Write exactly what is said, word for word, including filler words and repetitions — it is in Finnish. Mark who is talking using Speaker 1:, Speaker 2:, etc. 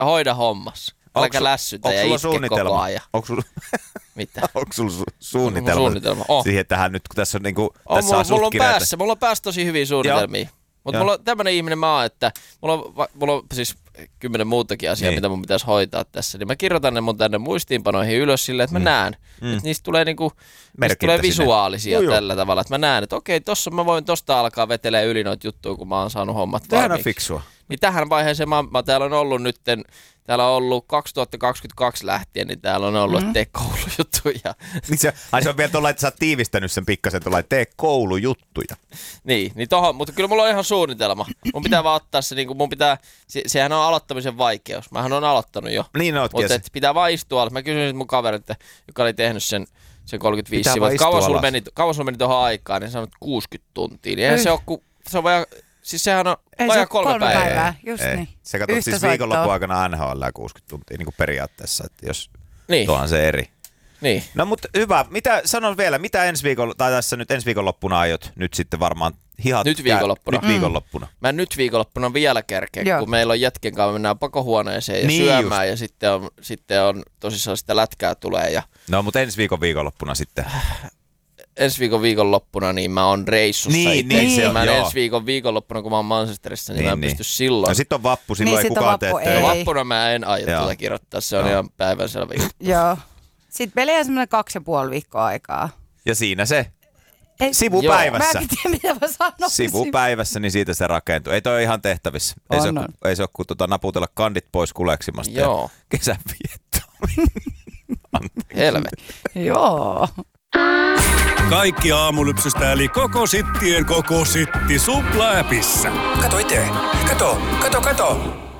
Speaker 1: hoida hommas. Älkää lässytä ja itke koko ajan.
Speaker 2: Onko sulla
Speaker 1: Mitä?
Speaker 2: Onko sulla su- suunnitelma,
Speaker 1: suunnitelma? Oh.
Speaker 2: siihen, että hän nyt kun tässä on niinku,
Speaker 1: on,
Speaker 2: tässä
Speaker 1: mulla,
Speaker 2: on
Speaker 1: mulla on
Speaker 2: kireätä.
Speaker 1: päässä, mulla on päässä tosi hyviä suunnitelmia. Mutta mulla on tämmönen ihminen mä oon, että mulla on, mulla on siis kymmenen muutakin asiaa, niin. mitä mun pitäisi hoitaa tässä. Niin mä kirjoitan ne mun tänne muistiinpanoihin ylös silleen, että mä mm. näen. Mm. Että niistä tulee, niinku, niistä tulee visuaalisia joo, tällä joo. tavalla. Että mä näen, että okei, tossa mä voin tosta alkaa vetelee yli noita juttuja, kun mä oon saanut hommat valmiiksi.
Speaker 2: Tähän on fiksua.
Speaker 1: Niin tähän vaiheeseen mä, mä täällä on ollut nytten, täällä on ollut kaksituhattakaksikymmentäkaksi lähtien, niin täällä on ollut, mm. että tee koulujuttuja.
Speaker 2: Niin se, ai se on vielä tuolla, että sä oot tiivistänyt sen pikkasen tuolla, että tee koulujuttuja.
Speaker 1: Niin, niin tohon, mutta kyllä mulla on ihan suunnitelma. Mun pitää vaan ottaa se, niin kuin mun pitää, se, sehän on aloittamisen vaikeus. Mähän on aloittanut jo.
Speaker 2: Niin ootkin.
Speaker 1: Mutta pitää vaan istua alas. Mä kysyin mun kaverilta, joka oli tehnyt sen, sen kolmekymmentäviisi sivua, että kauan sulla meni, kauan sulla meni tohon aikaan, niin sanoit kuusikymmentä tuntia. Niin eihän se ole, kun se on vajaa, siis sehän on vajaa kolme, kolme päivää. päivää.
Speaker 3: Just
Speaker 2: ei.
Speaker 3: Niin.
Speaker 2: Se katsot siis viikonlopun aikana N H L kuusikymmentä tuntia niin kuin periaatteessa, että jos
Speaker 1: niin.
Speaker 2: tuohan se eri.
Speaker 1: Niin.
Speaker 2: No mutta hyvä, mitä, sanon vielä, mitä ensi viikolla, tai tässä nyt ensi viikonloppuna aiot nyt sitten varmaan hihat?
Speaker 1: Nyt viikonloppuna.
Speaker 2: Nyt viikonloppuna.
Speaker 1: Mm. Mä en nyt viikonloppuna vielä kerkeä,
Speaker 3: Joo.
Speaker 1: kun meillä on jätken kanssa, mennään pakohuoneeseen ja
Speaker 2: niin
Speaker 1: syömään
Speaker 2: just.
Speaker 1: ja sitten on, sitten on tosissaan sitä lätkää tulee. Ja
Speaker 2: no mutta ensi viikon viikonloppuna sitten.
Speaker 1: Ensi viikon viikonloppuna niin mä oon reissussa
Speaker 2: niin,
Speaker 1: itse.
Speaker 2: niin, se on,
Speaker 1: mä
Speaker 2: joo.
Speaker 1: ensi viikon viikonloppuna, kun mä oon Manchesterissa, niin, niin mä en niin. pysty silloin.
Speaker 2: No sit on vappu, silloin
Speaker 3: niin,
Speaker 2: ei kukaan tee töitä.
Speaker 1: Vappuna mä en aio tuota kirjoittaa, se on joo. ihan päivänselvä juttu.
Speaker 3: Joo. Sitten meillä on semmoinen kaksi ja puoli viikkoa aikaa.
Speaker 2: Ja siinä se.
Speaker 3: Ei,
Speaker 2: Sivupäivässä.
Speaker 3: Mä en tiedä, mitä mä sanoisin.
Speaker 2: Sivupäivässä, niin siitä se rakentuu. Ei toi ole ihan tehtävissä. Ei
Speaker 3: on,
Speaker 2: se,
Speaker 3: on.
Speaker 2: ole, ei se ole kuin tuota, naputella kandit pois kuleksimasta
Speaker 1: joo.
Speaker 2: ja kesän viettoa.
Speaker 1: Helvetti.
Speaker 3: Joo.
Speaker 4: Kaikki aamulypsystä eli koko sittien koko sitti Supla-äpissä.
Speaker 5: Kato itse. Kato, kato, kato.